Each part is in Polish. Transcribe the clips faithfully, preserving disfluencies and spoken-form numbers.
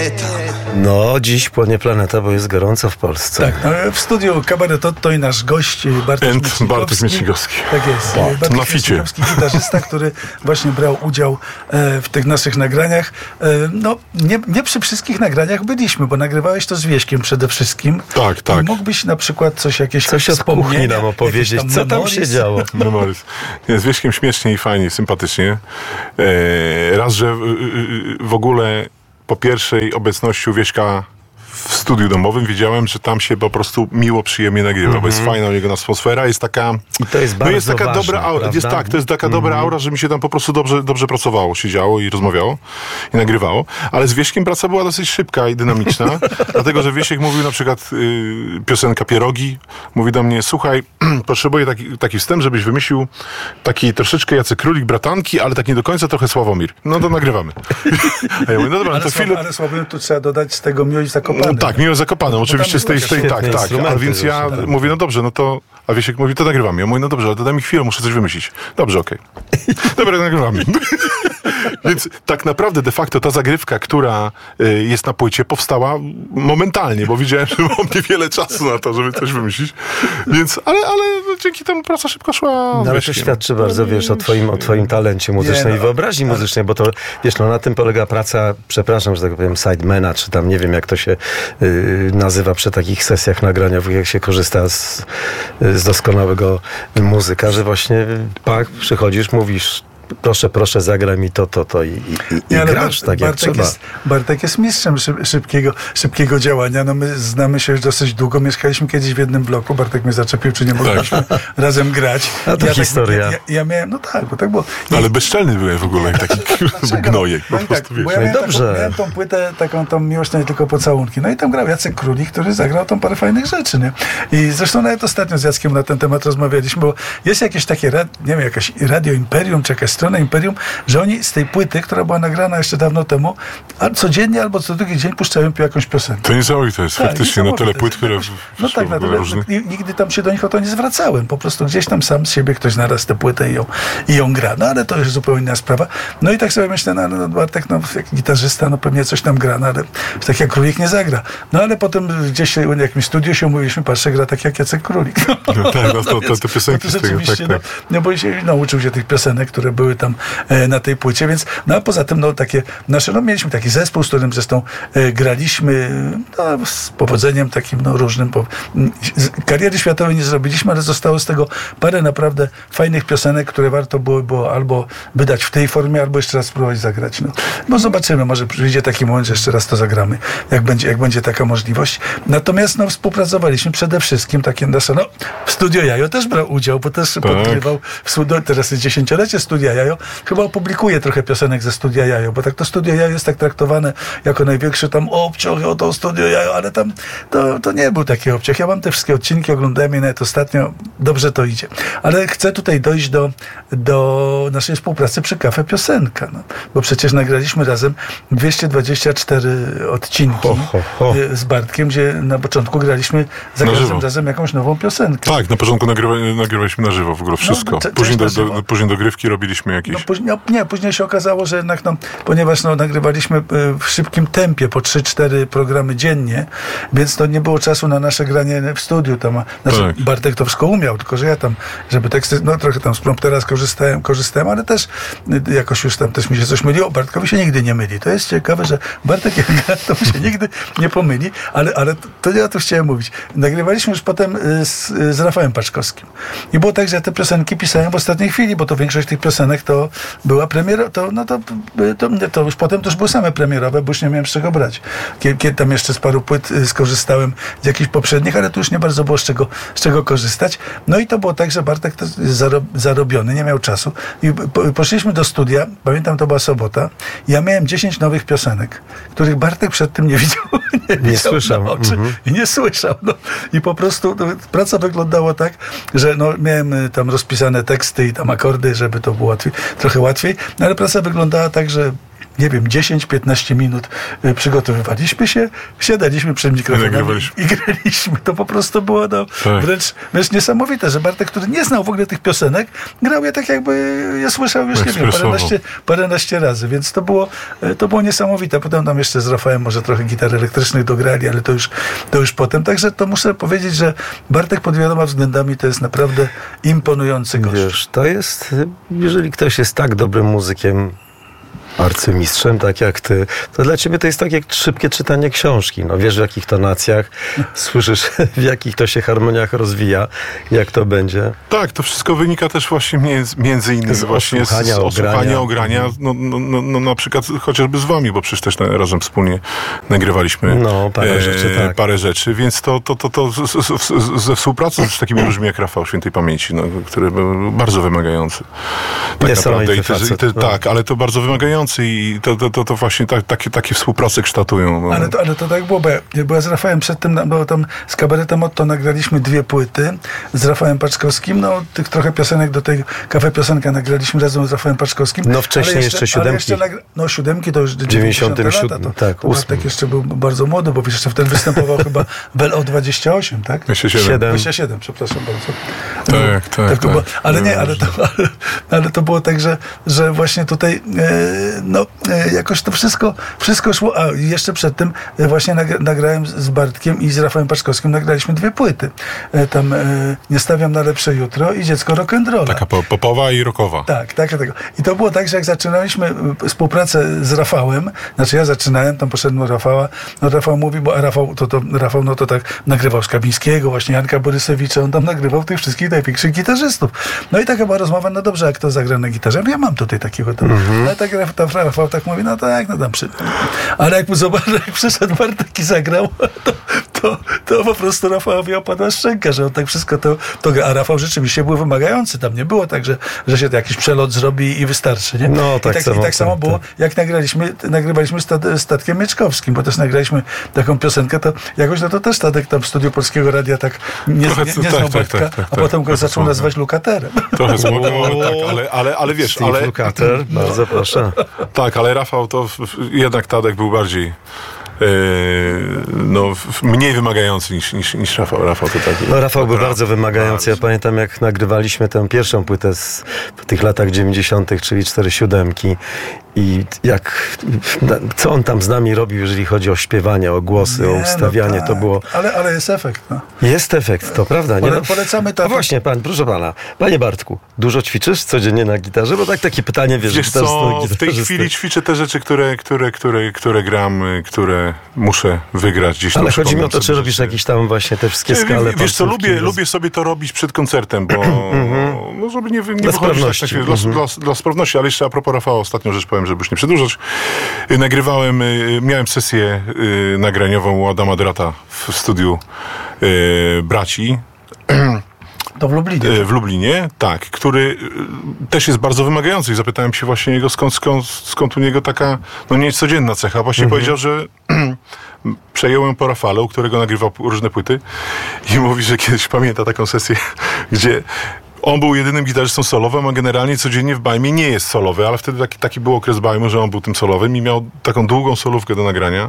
planeta. No, dziś płonie planeta, bo jest gorąco w Polsce. Tak, no, w studiu Kabaret Otto i nasz gość Bartek Miecznikowski. Bartek Miecznikowski. Tak jest. Wow. Bartek Na ficie. Miecznikowski, gitarzysta, który właśnie brał udział e, w tych naszych nagraniach. E, no, nie, nie przy wszystkich nagraniach byliśmy, bo nagrywałeś to z Wieśkiem przede wszystkim. Tak, tak. I mógłbyś na przykład coś jakieś Coś od kuchni nam opowiedzieć, tam co tam memories? się działo. Memories. Nie, z Wieśkiem śmiesznie i fajnie, sympatycznie. E, raz, że w, w ogóle po pierwszej obecności u Wieśka w studiu domowym wiedziałem, że tam się po prostu miło, przyjemnie nagrywa, mm-hmm. bo jest fajna jego atmosfera, jest taka... I to jest bardzo no jest taka ważne, dobra aura, jest, tak, to jest taka mm-hmm. dobra aura, że mi się tam po prostu dobrze, dobrze pracowało, siedziało i rozmawiało i nagrywało, ale z Wieśkiem praca była dosyć szybka i dynamiczna, dlatego, że Wiesiek mówił na przykład y, piosenka Pierogi, mówi do mnie, słuchaj, potrzebuję taki, taki wstęp, żebyś wymyślił taki troszeczkę Jacek Królik, bratanki, ale tak nie do końca, trochę Sławomir. No to nagrywamy. A ja mówię, no dobra, ale no to chwilę... chwilę... Ale Sławomir tu trzeba dodać z tego Miłość Zakopane. No, tak, Miłość Zakopane, oczywiście z tej, z tej tak, tak. A więc ja tak. mówię, no dobrze, no to... A Wiesiek mówi, to nagrywamy. Ja mówię, no dobrze, ale to daj mi chwilę, muszę coś wymyślić. Dobrze, okej. Okay. Dobra, nagrywamy. Więc tak naprawdę de facto ta zagrywka, która y, jest na płycie, powstała momentalnie, bo widziałem, że mam niewiele czasu na to, żeby coś wymyślić. Więc, ale, ale dzięki temu praca szybko szła. No, ale to świadczy bardzo, wiesz, o twoim, o twoim talencie muzycznej nie, no, i wyobraźni muzycznej, bo to, wiesz, no na tym polega praca, przepraszam, że tak powiem, sidemana, czy tam nie wiem, jak to się y, nazywa przy takich sesjach nagraniowych, jak się korzysta z, z doskonałego muzyka, że właśnie pak, przychodzisz, mówisz, proszę, proszę, zagraj mi to, to, to i, i, i nie, grasz tak, jak Bartek trzeba. Jest, Bartek jest mistrzem szyb, szybkiego, szybkiego działania. No my znamy się już dosyć długo. Mieszkaliśmy kiedyś w jednym bloku. Bartek mnie zaczepił, czy nie mogliśmy razem grać. A to ja historia. Tak, ja, ja miałem, no tak, bo tak było. No, ale bezczelny byłem w ogóle, taki gnojek. No po i prostu, tak, wiesz. bo ja miałem, Dobrze. taką, miałem tą płytę, taką tą Miłość nie tylko pocałunki. No i tam grał Jacek Królik, który zagrał tam parę fajnych rzeczy, nie? I zresztą nawet ostatnio z Jackiem na ten temat rozmawialiśmy, bo jest jakieś takie, nie wiem, jakaś Radio Imperium, czy jakaś strona Imperium, że oni z tej płyty, która była nagrana jeszcze dawno temu, a codziennie albo co drugi dzień puszczają jakąś piosenkę. To niesamowite jest, tak, faktycznie, na tyle płyt, które... No tak, na tyle, nigdy tam się do nich o to nie zwracałem. Po prostu gdzieś tam sam z siebie ktoś naraz tę płytę i ją, i ją gra. No ale to już zupełnie inna sprawa. No i tak sobie myślę, no, no Bartek, no jak gitarzysta, no pewnie coś tam gra, no ale tak jak Królik nie zagra. No ale potem gdzieś się, w jakimś studiu się umówiliśmy, patrzę, gra tak jak Jacek Królik. No, no tak, no, to, to, te piosenki no, to z tego, tak, no, tak. no bo się nauczył się tych piosenek, które były tam e, na tej płycie, więc no a poza tym, no takie nasze, no mieliśmy taki zespół, z którym zresztą e, graliśmy, no, z powodzeniem takim, no różnym. Po, kariery światowej nie zrobiliśmy, ale zostało z tego parę naprawdę fajnych piosenek, które warto było, było albo wydać w tej formie, albo jeszcze raz spróbować zagrać. No, no zobaczymy, może przyjdzie taki moment, że jeszcze raz to zagramy, jak będzie, jak będzie taka możliwość. Natomiast no współpracowaliśmy przede wszystkim takie nasze, no w Studio Jajo też brał udział, bo też tak. podgrywał w studio, teraz jest dziesięciolecie Studia Jajo, chyba opublikuje trochę piosenek ze Studia Jajo, bo tak to Studio Jajo jest tak traktowane jako największy tam obciach o to Studio Jajo, ale tam to, to nie był taki obciach. Ja mam te wszystkie odcinki, oglądałem je nawet ostatnio, dobrze to idzie. Ale chcę tutaj dojść do, do naszej współpracy przy Cafe Piosenka, no. Bo przecież nagraliśmy razem dwieście dwadzieścia cztery odcinki ho, ho, ho. z Bartkiem, gdzie na początku graliśmy za każdym razem jakąś nową piosenkę. Tak, na początku nagrywa, nagrywaliśmy na żywo w ogóle wszystko. No, później, do, do, później dogrywki robiliśmy jakieś... No, później, no, nie, później się okazało, że jednak, no, ponieważ no, nagrywaliśmy w szybkim tempie po trzy cztery programy dziennie, więc to nie było czasu na nasze granie w studiu. Tam, znaczy, tak. Bartek to wszystko umiał, tylko że ja tam, żeby teksty, no trochę tam z promptera skorzystałem, korzystałem, ale też jakoś już tam też mi się coś myliło. Bartkowi się nigdy nie myli. To jest ciekawe, że Bartek jak gra, to mi się nigdy nie pomyli, ale, ale to ja to chciałem mówić. Nagrywaliśmy już potem z, z Rafałem Paczkowskim. I było tak, że ja te piosenki pisałem w ostatniej chwili, bo to większość tych piosenek to była premiera, to, no to, to, to już potem to już były same premierowe, bo już nie miałem z czego brać. Kiedy, kiedy tam jeszcze z paru płyt skorzystałem z jakichś poprzednich, ale tu już nie bardzo było z czego, z czego korzystać. No i to było tak, że Bartek to zarob, zarobiony, nie miał czasu. I po, poszliśmy do studia, pamiętam, to była sobota, i ja miałem dziesięć nowych piosenek, których Bartek przed tym nie widział. Nie, nie widział słyszał. Na oczy, Mhm. I nie słyszał. No. I po prostu no, praca wyglądała tak, że no, miałem tam rozpisane teksty i tam akordy, żeby to było łatwiej, trochę łatwiej, no, ale praca wyglądała tak, że nie wiem, dziesięć piętnaście minut y, przygotowywaliśmy się, siadaliśmy przed mikrofonem i, i graliśmy. To po prostu było no, tak. wręcz, wręcz niesamowite, że Bartek, który nie znał w ogóle tych piosenek, grał je tak jakby je słyszał już, nie wiem, paręnaście, paręnaście razy, więc to było, to było niesamowite. Potem tam jeszcze z Rafałem może trochę gitar elektrycznych dograli, ale to już, to już potem. Także to muszę powiedzieć, że Bartek pod wieloma względami to jest naprawdę imponujący gość. Wiesz, to jest, jeżeli ktoś jest tak dobrym muzykiem, arcymistrzem, tak jak ty, to dla ciebie to jest tak jak szybkie czytanie książki. No wiesz, w jakich tonacjach, słyszysz, w jakich to się harmoniach rozwija, jak to będzie. Tak, to wszystko wynika też właśnie między, między innymi z właśnie z osłuchania, osłuchania, ogrania. ogrania, no, no, no, no na przykład chociażby z wami, bo przecież też na, razem wspólnie nagrywaliśmy no, parę, e, rzeczy, tak. parę rzeczy, więc to, to, to, to z, z, z, ze współpracą z takimi ludźmi jak Rafał Świętej Pamięci, no, który był bardzo wymagający. Tak naprawdę. I te, facet, i te, no. Tak, ale to bardzo wymagający i to, to, to, to właśnie tak, takie, takie współprace kształtują. No. Ale, to, ale to tak było, bo ja, bo ja z Rafałem przedtem, bo tam z Kabaretem Otto nagraliśmy dwie płyty z Rafałem Paczkowskim, no tych trochę piosenek do tej Kafe Piosenka nagraliśmy razem z Rafałem Paczkowskim. No wcześniej jeszcze, jeszcze siódemki. Jeszcze nagra- no siódemki to już dziewięćdziesiąte lata. To, tak, to Bartek jeszcze był bardzo młody, bo jeszcze wtedy występował chyba w L O dwadzieścia osiem, tak? dwadzieścia siedem. dwadzieścia siedem, przepraszam bardzo. Tak, tak, tak. To było, ale no, nie, ale to, ale, ale to było tak, że, że właśnie tutaj e, no e, jakoś to wszystko, wszystko szło, a jeszcze przed tym e, właśnie nagra, nagrałem z Bartkiem i z Rafałem Paczkowskim nagraliśmy dwie płyty. E, tam e, Nie stawiam na lepsze jutro i Dziecko rock'n'rolla. Taka popowa i rockowa. Tak, tak, tak. I to było tak, że jak zaczynaliśmy współpracę z Rafałem, znaczy ja zaczynałem, tam poszedłem do Rafała, no Rafał mówi, bo a Rafał, to, to, Rafał no to tak nagrywał z Kabińskiego, właśnie Janka Borysewicza, on tam nagrywał tych wszystkich największych gitarzystów. No i taka była rozmowa, no dobrze, jak to zagra na gitarze? Ja mam tutaj takiego tam. Mm-hmm. Ale tak Rafał, Rafał tak mówi, no tak, no tam przy... Ale jak mu zobaczył, jak przyszedł Bartek i zagrał, to, to, to po prostu Rafałowi opadła szczęka, że on tak wszystko to, to gra. A Rafał rzeczywiście był wymagający. Tam nie było tak, że, że się to jakiś przelot zrobi i wystarczy, nie? No, tak I tak, samo, i tak samo tak, było, tak. jak nagraliśmy, nagrywaliśmy stat, Statkiem Mieczkowskim, bo też nagraliśmy taką piosenkę, to jakoś no to też Statek tam w studiu Polskiego Radia tak nie, Trochę, nie, nie tak, znał tak, Bartka, tak, tak, a potem go tak, zaczął tak, nazywać Lukaterem. Trochę słowo, ale, tak, ale, ale, ale wiesz, Steve ale... Lukather, bardzo proszę. Tak, ale Rafał to w, w, jednak Tadek był bardziej Yy, no, w, mniej wymagający niż, niż, niż Rafał. Rafał to taki, no Rafał był tak, bardzo wymagający. Ja bardzo. pamiętam, jak nagrywaliśmy tę pierwszą płytę z, w tych latach dziewięćdziesiątych, czyli cztery siódemki i jak, co on tam z nami robił, jeżeli chodzi o śpiewanie, o głosy, Nie, o ustawianie, no tak. to było... Ale, ale jest efekt, no. Jest efekt, to prawda. Nie? Pole, No, polecamy to. a właśnie, pan, proszę pana, panie Bartku, dużo ćwiczysz codziennie na gitarze? Bo tak takie pytanie, wiesz, Wiesz co, w tej chwili ćwiczę te rzeczy, które, które, które, które gram, które muszę wygrać gdzieś tam. Ale chodzi mi o to, czy sobie robisz rzeczy. jakieś tam właśnie te wszystkie skale. Wiesz co, lubię, palcówki, lubię sobie to robić przed koncertem, bo no, żeby nie, wy- nie Dla wychodzić tak, sprawności. tak, dla, Mhm. dla, dla sprawności. Ale jeszcze a propos Rafała, ostatnią rzecz powiem, żeby już nie przedłużać. Y, Nagrywałem, y, miałem sesję y, nagraniową u Adama Drata w studiu y, Braci. To w Lublinie. E, W Lublinie, tak, który e, też jest bardzo wymagający i zapytałem się właśnie jego, skąd, skąd, skąd u niego taka, no niecodzienna cecha. Właśnie Mhm. powiedział, że przejąłem po Rafale, u którego nagrywał różne płyty i mówi, że kiedyś pamięta taką sesję, gdzie on był jedynym gitarzystą solowym, a generalnie codziennie w Bajmie nie jest solowy, ale wtedy taki, taki był okres Bajmu, że on był tym solowym i miał taką długą solówkę do nagrania.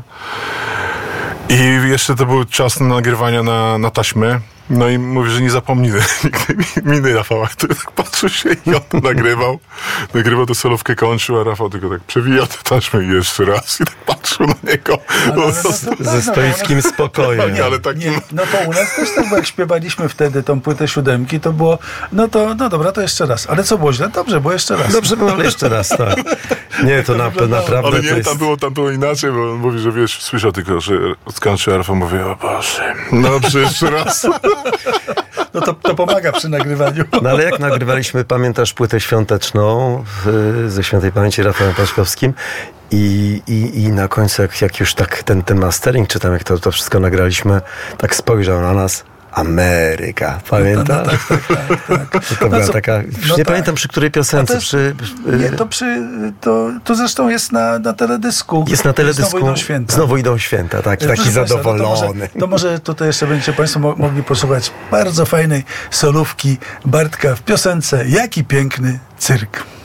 I jeszcze to był czas nagrywania na, na taśmę. No i mówi, że nie zapomni nigdy miny Rafała, który tak patrzył się i on to nagrywał. Nagrywał tę solówkę, kończył, a Rafał tylko tak przewijał tę taśmę i jeszcze raz i tak patrzył na niego. Ale- ale Po no prostu- to- Ze stoickim spokojem. Nie, ale tak- Nie, no to u nas też tak, bo jak śpiewaliśmy wtedy tą płytę siódemki, to było, no to, no dobra, to jeszcze raz. Ale co było źle? Dobrze, było jeszcze raz. Dobrze było, ale jeszcze raz, tak. Nie, to, na, to naprawdę Ale to nie, jest... tam było, tam było inaczej, bo on mówi, że wiesz, słyszał tylko, że skończył, a Rafał mówi, o Boże, dobrze, jeszcze raz. No to, to pomaga przy nagrywaniu. No ale jak nagrywaliśmy, pamiętasz, płytę świąteczną y, ze świętej pamięci Rafałem Paczkowskim i, i, i na końcu, jak, jak już tak ten, ten mastering, czy tam jak to, to wszystko nagraliśmy, tak spojrzał na nas. Ameryka, pamiętasz? No, tak, tak, tak, tak. To była No co- taka, już no nie tak. pamiętam przy której A piosence. to jest- Przy, Nie, to przy, to, to zresztą jest na, na teledysku. jest na teledysku. Znowu idą święta. Znowu idą święta, tak, taki Proszę państwa, zadowolony. No to, może, to może tutaj jeszcze będziecie Państwo mo- mogli posłuchać bardzo fajnej solówki Bartka w piosence Jaki piękny cyrk.